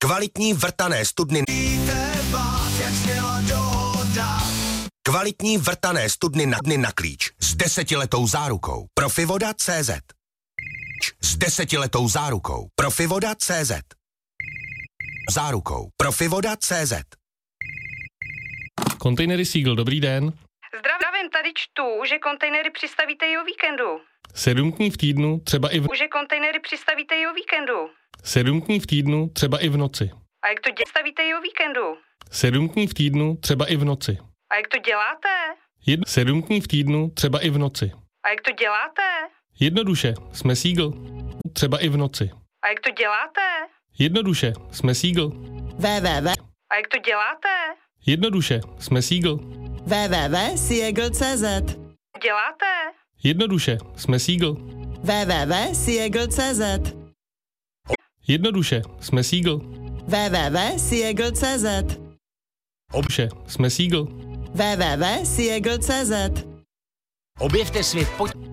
Kvalitní vrtané studny. Kvalitní vrtané studny na dny na klíč s 10letou zárukou. Profivoda.cz. S 10letou zárukou. Profivoda.cz. Zárukou. Profivoda.cz. Kontejnery Seagull, dobrý den. Zdravím, tady čtu, že kontejnery přistavíte i o víkendu. 7 dní v týdnu, třeba i v... Že kontejnery přistavíte i o víkendu. 7 dní v týdnu, třeba i v noci. A jak to stavíte i o víkendu? 7 dní v týdnu, třeba i v noci. A jak to děláte? 7 dní v týdnu, třeba i v noci. A jak to děláte? Jednoduše, jsme Seagull. Třeba i v noci. A jak to děláte? Jednoduše, jsme Seagull. www. A jak to děláte? Jednoduše, jsme Seagull. www.seagull.cz. Děláte? Jednoduše, jsme Seagull. www.seagull.cz. Jednoduše, jsme Seagull. www.seagull.cz. Obše, jsme Seagull. www.seagull.cz. Objevte svět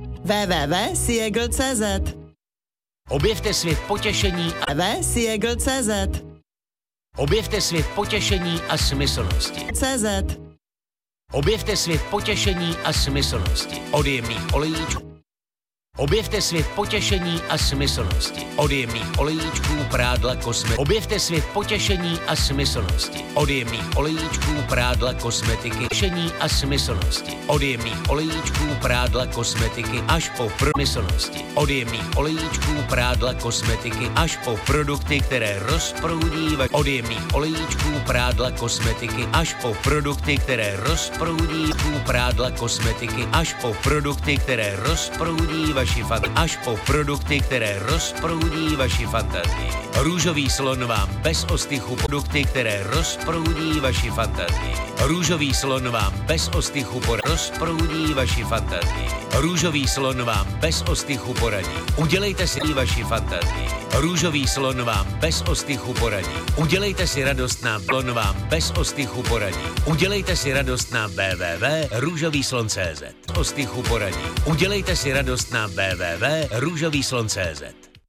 www.seagull.cz. Objevte svět potěšení a www.seagull.cz. objevte svět potěšení a smyslnosti. CZ. Objevte svět potěšení a smyslnosti. Od jemných olejíčků. Objevte svět potěšení a smyslnosti. Od jemných olejíčků, prádla, kosmetiky. Objevte svět potěšení a smyslnosti. Od jemných olejíčků, prádla, kosmetiky. Potěšení a smyslnosti. Od jemných olejíčků, prádla, kosmetiky až po promyslnosti. Od jemných olejíčků, prádla, kosmetiky až po produkty, které rozproudí. Od jemných olejíčků, prádla, kosmetiky až po produkty, které rozproudí. Prádla, kosmetiky až po produkty, které rozproudí vaši fantazii. Až po produkty, které rozproudí vaši fantazii. Růžový slon vám bez ostychu produkty, které rozproudí vaši fantazii. Růžový slon vám bez ostychu rozproudí vaši fantazii. Růžový slon vám bez ostychu poradí. Udělejte si vaši fantazii. Růžový slon vám bez ostychu poradí. Udělejte si radost na slon vám bez ostychu poradí. Udělejte si radost na www.růžovýslon.cz. Ostychu poradí. Udělejte si radost na www.růžovýslon.cz.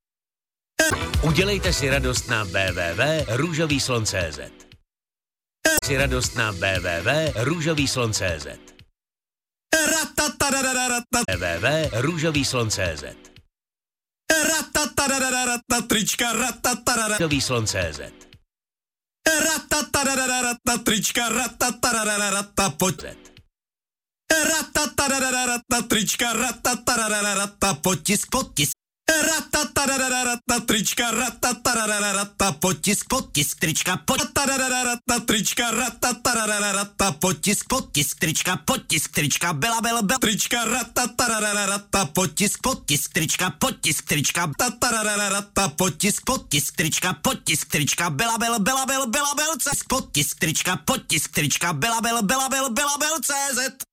Udělejte si radost na www.růžovýslon.cz. Si radost na www.růžovýslon.cz. www.růžovýslon.cz. Trička růžovýslon.cz. Trička pojď. Trička potisk. Trička potisk. Trička trička potisk. Trička potisk. Trička bela. Trička potisk. Trička potisk. Trička potisk. Trička potisk. Trička bela. Potisk. Trička potisk. Trička bela. CZ.